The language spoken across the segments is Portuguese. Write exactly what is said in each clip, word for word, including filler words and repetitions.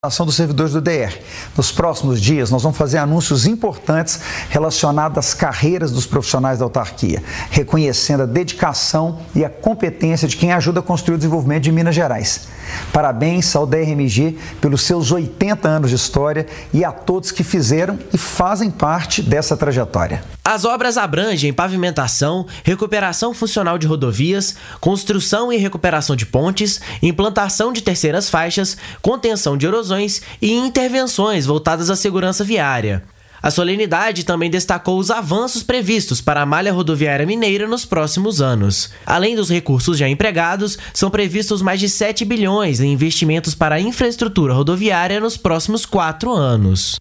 Ação dos servidores do D R. Nos próximos dias, nós vamos fazer anúncios importantes relacionados às carreiras dos profissionais da autarquia, reconhecendo a dedicação e a competência de quem ajuda a construir o desenvolvimento de Minas Gerais. Parabéns ao D R M G pelos seus oitenta anos de história e a todos que fizeram e fazem parte dessa trajetória. As obras abrangem pavimentação, recuperação funcional de rodovias, construção e recuperação de pontes, implantação de terceiras faixas, contenção de erosões e intervenções voltadas à segurança viária. A solenidade também destacou os avanços previstos para a malha rodoviária mineira nos próximos anos. Além dos recursos já empregados, são previstos mais de sete bilhões em investimentos para a infraestrutura rodoviária nos próximos quatro anos.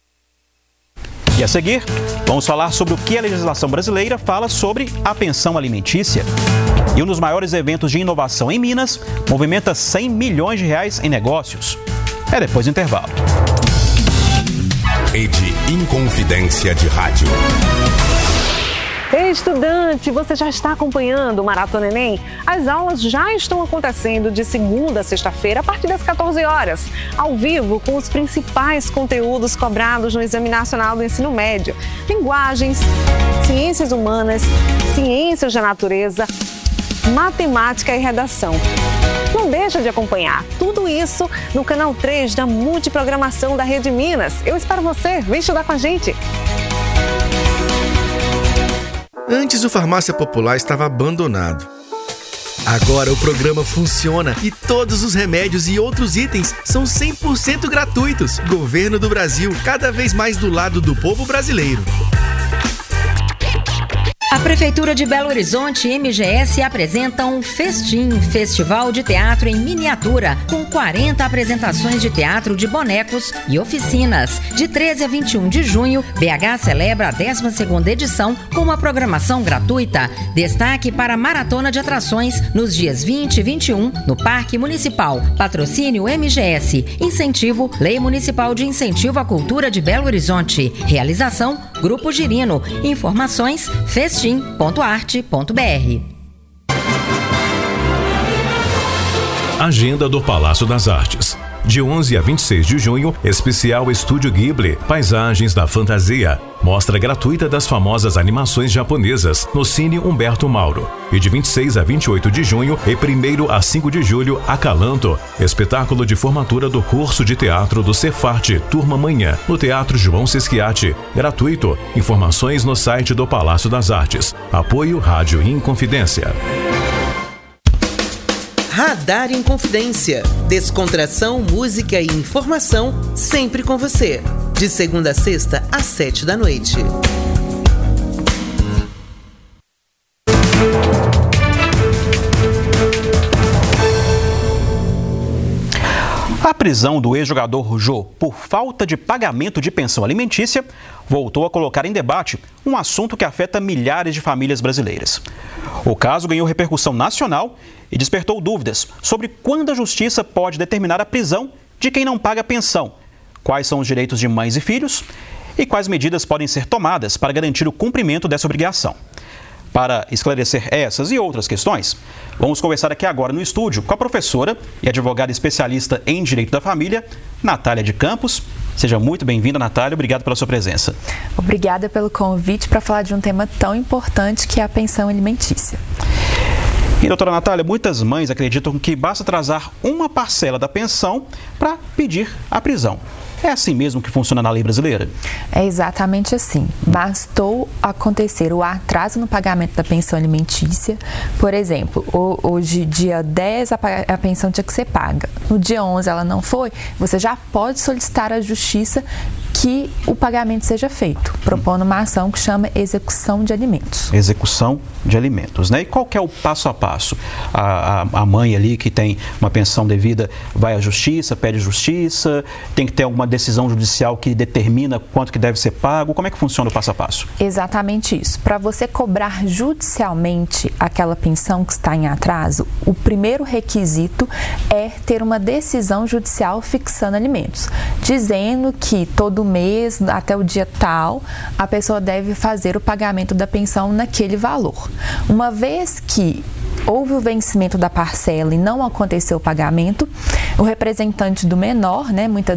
E a seguir, vamos falar sobre o que a legislação brasileira fala sobre a pensão alimentícia. E um dos maiores eventos de inovação em Minas movimenta cem milhões de reais em negócios. É depois do intervalo. Rede Inconfidência de Rádio. Ei, estudante, você já está acompanhando o Maratona Enem? As aulas já estão acontecendo de segunda a sexta-feira, a partir das quatorze horas, ao vivo, com os principais conteúdos cobrados no Exame Nacional do Ensino Médio. Linguagens, ciências humanas, ciências da natureza, matemática e redação. Não deixa de acompanhar tudo isso no canal três da Multiprogramação da Rede Minas. Eu espero você, vem estudar com a gente. Antes o Farmácia Popular estava abandonado. Agora o programa funciona e todos os remédios e outros itens são cem por cento gratuitos. Governo do Brasil, cada vez mais do lado do povo brasileiro. A Prefeitura de Belo Horizonte e M G S apresentam Festim, Festival de Teatro em Miniatura, com quarenta apresentações de teatro de bonecos e oficinas. De treze a vinte e um de junho, B H celebra a décima segunda edição com uma programação gratuita. Destaque para a maratona de atrações nos dias vinte e vinte e um, no Parque Municipal. Patrocínio M G S. Incentivo Lei Municipal de Incentivo à Cultura de Belo Horizonte. Realização Grupo Girino. Informações festim ponto arte ponto b r. Agenda do Palácio das Artes. De onze a vinte e seis de junho, especial Estúdio Ghibli, Paisagens da Fantasia. Mostra gratuita das famosas animações japonesas, no Cine Humberto Mauro. E de vinte e seis a vinte e oito de junho e primeiro a cinco de julho, Acalanto, espetáculo de formatura do curso de teatro do Cefarte, Turma Manhã, no Teatro João Sesquiati. Gratuito. Informações no site do Palácio das Artes. Apoio Rádio Inconfidência. Radar Inconfidência. Descontração, música e informação sempre com você. De segunda a sexta, às sete da noite. A prisão do ex-jogador Jô por falta de pagamento de pensão alimentícia voltou a colocar em debate um assunto que afeta milhares de famílias brasileiras. O caso ganhou repercussão nacional e despertou dúvidas sobre quando a justiça pode determinar a prisão de quem não paga pensão, quais são os direitos de mães e filhos e quais medidas podem ser tomadas para garantir o cumprimento dessa obrigação. Para esclarecer essas e outras questões, vamos conversar aqui agora no estúdio com a professora e advogada especialista em Direito da Família, Natália de Campos. Seja muito bem-vinda, Natália. Obrigado pela sua presença. Obrigada pelo convite para falar de um tema tão importante que é a pensão alimentícia. E, doutora Natália, muitas mães acreditam que basta atrasar uma parcela da pensão para pedir a prisão. É assim mesmo que funciona na lei brasileira? É exatamente assim. Bastou acontecer o atraso no pagamento da pensão alimentícia. Por exemplo, hoje, dia dez, a pensão tinha que ser paga. No dia onze ela não foi, você já pode solicitar à justiça que o pagamento seja feito, propondo uma ação que chama execução de alimentos. Execução de alimentos, né? E qual que é o passo a passo? A, a, a mãe ali que tem uma pensão devida vai à justiça, pede justiça, tem que ter alguma decisão judicial que determina quanto que deve ser pago? Como é que funciona o passo a passo? Exatamente isso. Para você cobrar judicialmente aquela pensão que está em atraso, o primeiro requisito é ter uma decisão judicial fixando alimentos, dizendo que todo mês, até o dia tal, a pessoa deve fazer o pagamento da pensão naquele valor. Uma vez que houve o vencimento da parcela e não aconteceu o pagamento, o representante do menor, né, muitas